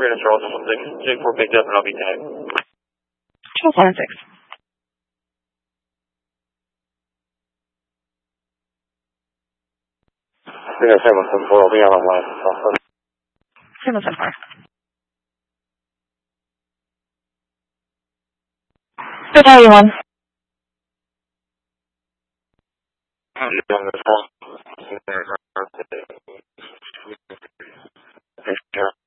Radius Charles, J4 picked up and I'll be tagged. Charles 76. Radius 774, I'll be on line. 774. Battalion 1. On this one.